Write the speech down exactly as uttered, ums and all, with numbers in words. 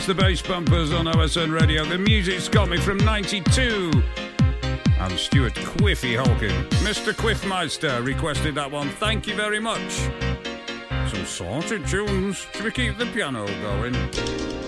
It's the Bass Bumpers on O S N Radio. The music's got me from ninety-two. And Stuart Quiffy Holkin, Mister Quiffmeister, requested that one. Thank you very much. Some sorted tunes. Should we keep the piano going?